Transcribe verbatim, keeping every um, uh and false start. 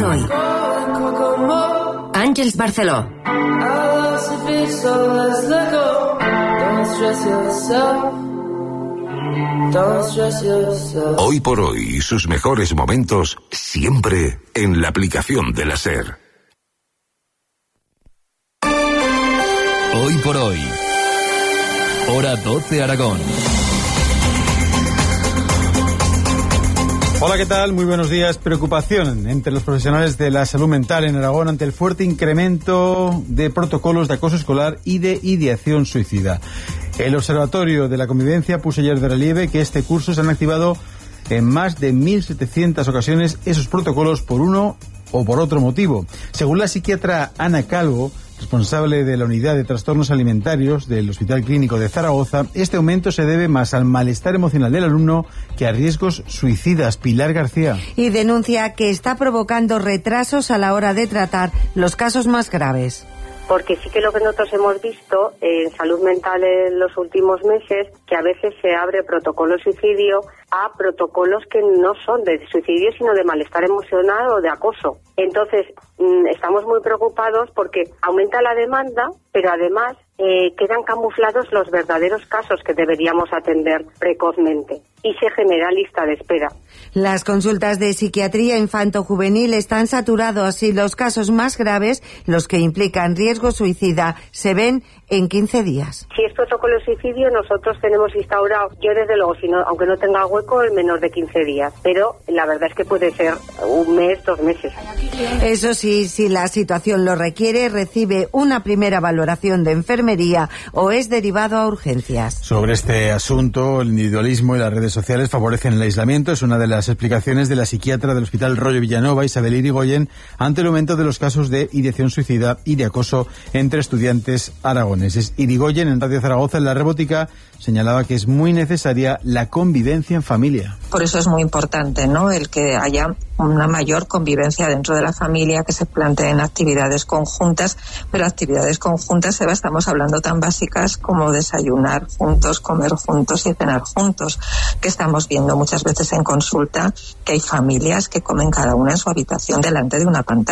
hoy. Àngels Barceló. Hoy por hoy, sus mejores momentos siempre en la aplicación de la SER. Hoy por hoy. Hora doce Aragón. Hola, ¿qué tal? Muy buenos días. Preocupación entre los profesionales de la salud mental en Aragón ante el fuerte incremento de protocolos de acoso escolar y de ideación suicida. El Observatorio de la Convivencia puso ayer de relieve que este curso se han activado en más de mil setecientas ocasiones esos protocolos por uno o por otro motivo. Según la psiquiatra Ana Calvo, responsable de la Unidad de Trastornos Alimentarios del Hospital Clínico de Zaragoza, este aumento se debe más al malestar emocional del alumno que a riesgos suicidas. Pilar García. Y denuncia que está provocando retrasos a la hora de tratar los casos más graves. Porque sí que lo que nosotros hemos visto en salud mental en los últimos meses, que a veces se abre protocolo de suicidio a protocolos que no son de suicidio, sino de malestar emocional o de acoso. Entonces, estamos muy preocupados porque aumenta la demanda, pero además eh, quedan camuflados los verdaderos casos que deberíamos atender precozmente y se genera lista de espera. Las consultas de psiquiatría infanto-juvenil están saturados y los casos más graves, los que implican riesgo suicida, se ven en quince días. Si es protocolo de suicidio, nosotros tenemos instaurado, yo desde luego, si no, aunque no tenga hueco, en menos de quince días, pero la verdad es que puede ser un mes, dos meses. Eso sí, si la situación lo requiere, recibe una primera valoración de enfermería o es derivado a urgencias. Sobre este asunto, el individualismo y las redes sociales favorecen el aislamiento. Es una de las explicaciones de la psiquiatra del Hospital Rollo Villanova, Isabel Irigoyen, ante el aumento de los casos de ideación suicida y de acoso entre estudiantes aragoneses. Irigoyen, en Radio Zaragoza, en La Rebótica, señalaba que es muy necesaria la convivencia en familia. Por eso es muy importante, ¿no?, el que haya una mayor convivencia dentro de la familia, que se planteen actividades conjuntas, pero actividades conjuntas, Eva, estamos hablando tan básicas como desayunar juntos, comer juntos y cenar juntos, que estamos viendo muchas veces en consulta que hay familias que comen cada una en su habitación delante de una pantalla.